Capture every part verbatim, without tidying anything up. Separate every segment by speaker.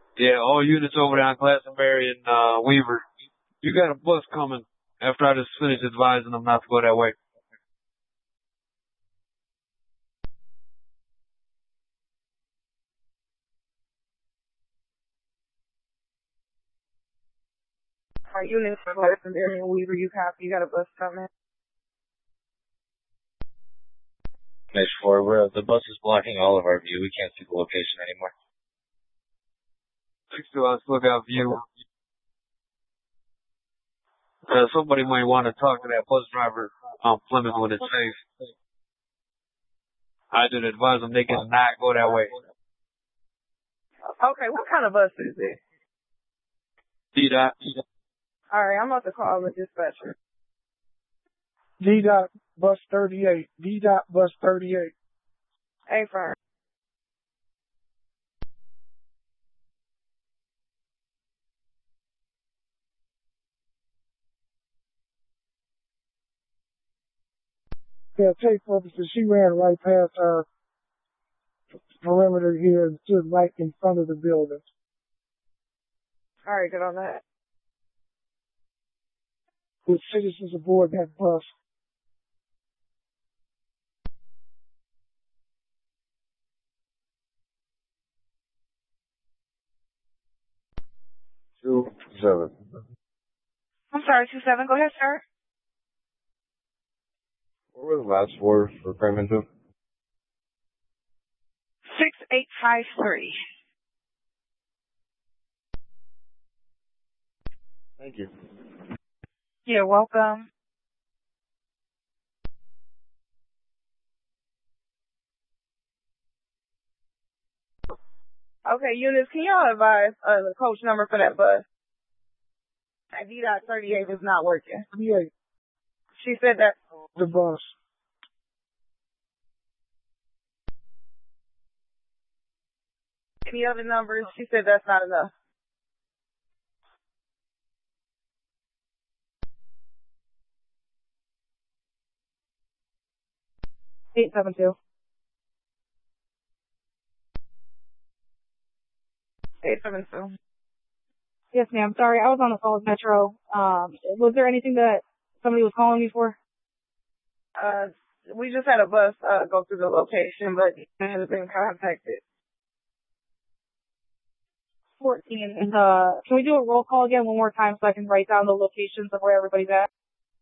Speaker 1: Yeah, all units over there on Glastonbury and uh, Weaver. You got a bus coming after I just finished advising them not to go that way.
Speaker 2: Our units for Glastonbury and Weaver, you copy. You got a bus coming.
Speaker 3: Mesh four, where the bus is blocking all of our view. We can't see the location anymore.
Speaker 1: Six two, let's look out view. Uh, somebody might want to talk to that bus driver on Plymouth when it's safe. I did advise them they can not go that way.
Speaker 2: Okay, what kind of bus is it?
Speaker 1: D-Dot.
Speaker 2: Alright, I'm about to call the dispatcher.
Speaker 4: D-Dot bus thirty-eight. D-Dot bus thirty-eight.
Speaker 2: Hey, firm.
Speaker 4: Yeah, tape purposes, she ran right past our perimeter here and stood right in front of the building.
Speaker 2: Alright, good on that.
Speaker 4: With citizens aboard that bus.
Speaker 5: Two seven.
Speaker 2: I'm sorry, two seven. Go ahead, sir.
Speaker 5: What were the last four for Kramen two?
Speaker 2: Six eight five three.
Speaker 5: Thank you.
Speaker 2: You're welcome. Okay, units, can y'all advise uh, the coach number for that bus? D dot thirty-eight is not working.
Speaker 4: thirty-eight.
Speaker 2: She said that.
Speaker 4: The bus.
Speaker 2: Any other numbers? She said that's not enough. eight seven two. eight seven two.
Speaker 6: Yes, ma'am. Sorry, I was on the phone with Metro. Um, was there anything that somebody was calling me for?
Speaker 2: Uh, we just had a bus uh, go through the location, but it hasn't been contacted.
Speaker 6: fourteen. And, uh, can we do a roll call again one more time so I can write down the locations of where everybody's at?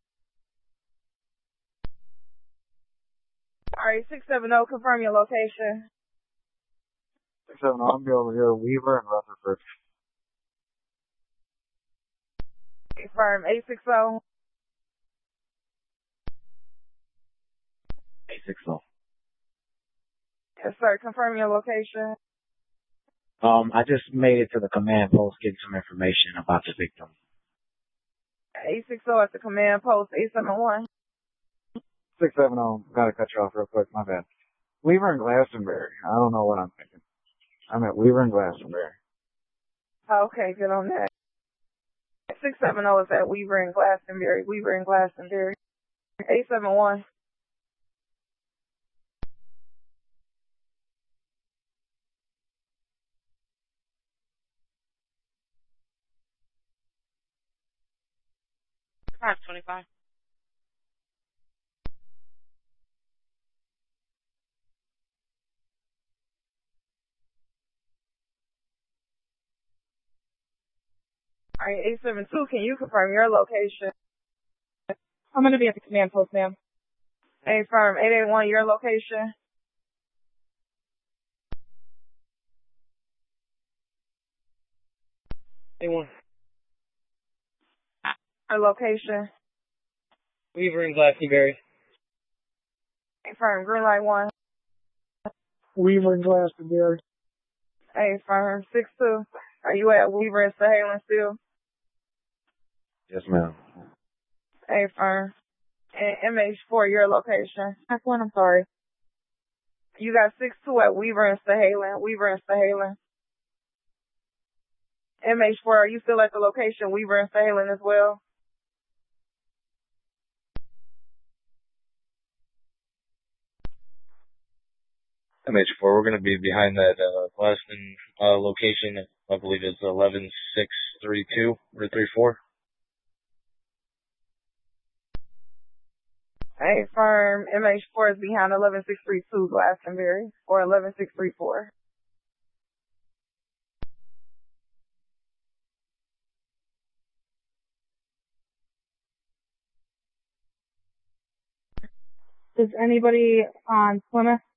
Speaker 2: All right, six seven zero, confirm your location.
Speaker 5: Six seven. I'll be over here, Weaver and Rutherford.
Speaker 2: Confirm eight six zero.
Speaker 3: eight six zero.
Speaker 2: Yes, sir. Confirm your location.
Speaker 3: Um, I just made it to the command post, getting some information about the victim.
Speaker 2: eight six zero at the command post, eight seven one.
Speaker 5: Six seven zero. Gotta cut you off real quick. My bad. Weaver and Glastonbury. I don't know what I'm thinking. I'm at Weaver and Glastonbury.
Speaker 2: Okay, good on that. six seven zero is at Weaver and Glastonbury. Weaver and Glastonbury. eight seven one.
Speaker 7: five twenty-five.
Speaker 2: All right, eight seven two, can you confirm your location?
Speaker 6: I'm going to be at the command post, ma'am.
Speaker 2: Hey, firm, eight eight one, your location?
Speaker 8: eight one.
Speaker 2: Your location?
Speaker 8: Weaver and Glastonbury.
Speaker 2: Hey, firm, green light one.
Speaker 4: Weaver and Glastonbury.
Speaker 2: Hey, firm, six two. Are you at Weaver and Sahalan still?
Speaker 5: Yes, ma'am.
Speaker 2: Hey, firm. And M H four, your location?
Speaker 6: That's one, I'm sorry.
Speaker 2: You got six two at Weaver and Sahalan. Weaver and Sahalan. M H four, are you still at the location, Weaver and Sahalan as well?
Speaker 3: M H four, we're going to be behind that uh, Glaston uh, location I believe it's eleven six three two or three four.
Speaker 2: Hey, firm M H four is behind eleven six three two Glastonbury or eleven six three four.
Speaker 6: Is anybody on Plymouth